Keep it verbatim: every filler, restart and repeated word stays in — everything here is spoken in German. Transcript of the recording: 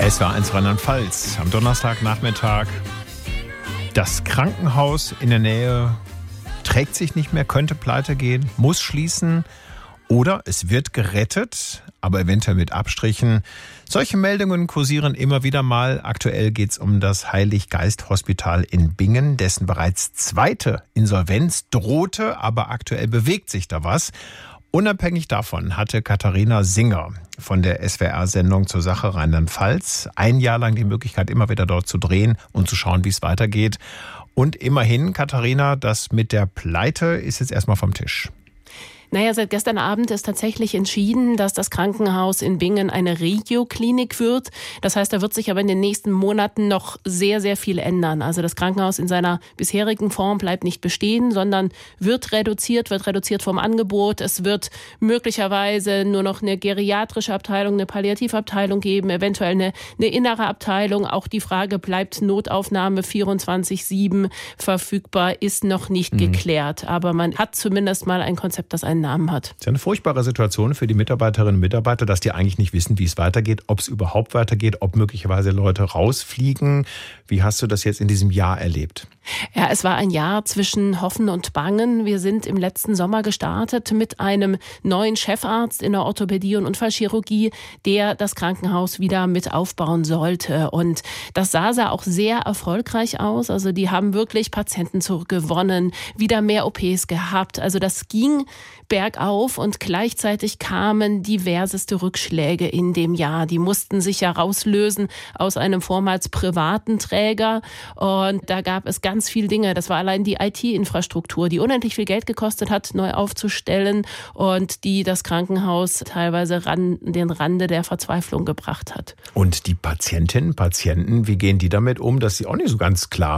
Es war eins Rheinland-Pfalz am Donnerstagnachmittag. Das Krankenhaus in der Nähe trägt sich nicht mehr, könnte pleite gehen, muss schließen oder es wird gerettet, aber eventuell mit Abstrichen. Solche Meldungen kursieren immer wieder mal. Aktuell geht es um das Heilig-Geist-Hospital in Bingen, dessen bereits zweite Insolvenz drohte, aber aktuell bewegt sich da was. Unabhängig davon hatte Katharina Singer von der S W R-Sendung zur Sache Rheinland-Pfalz ein Jahr lang die Möglichkeit, immer wieder dort zu drehen und zu schauen, wie es weitergeht. Und immerhin, Katharina, das mit der Pleite ist jetzt erstmal vom Tisch. Naja, seit gestern Abend ist tatsächlich entschieden, dass das Krankenhaus in Bingen eine Regio-Klinik wird. Das heißt, da wird sich aber in den nächsten Monaten noch sehr, sehr viel ändern. Also das Krankenhaus in seiner bisherigen Form bleibt nicht bestehen, sondern wird reduziert, wird reduziert vom Angebot. Es wird möglicherweise nur noch eine geriatrische Abteilung, eine Palliativabteilung geben, eventuell eine, eine innere Abteilung. Auch die Frage, bleibt Notaufnahme vierundzwanzig sieben verfügbar, ist noch nicht mhm. geklärt. Aber man hat zumindest mal ein Konzept, das einen Namen hat. Das ist eine furchtbare Situation für die Mitarbeiterinnen und Mitarbeiter, dass die eigentlich nicht wissen, wie es weitergeht, ob es überhaupt weitergeht, ob möglicherweise Leute rausfliegen. Wie hast du das jetzt in diesem Jahr erlebt? Ja, es war ein Jahr zwischen Hoffen und Bangen. Wir sind im letzten Sommer gestartet mit einem neuen Chefarzt in der Orthopädie und Unfallchirurgie, der das Krankenhaus wieder mit aufbauen sollte. Und das sah, sah auch sehr erfolgreich aus. Also die haben wirklich Patienten zurückgewonnen, wieder mehr O Ps gehabt. Also das ging bergauf und gleichzeitig kamen diverseste Rückschläge in dem Jahr. Die mussten sich ja rauslösen aus einem vormals privaten Träger und da gab es ganz viele Dinge. Das war allein die I T-Infrastruktur, die unendlich viel Geld gekostet hat, neu aufzustellen und die das Krankenhaus teilweise ran den Rande der Verzweiflung gebracht hat. Und die Patientinnen, Patienten, wie gehen die damit um? Das ist auch nicht so ganz klar.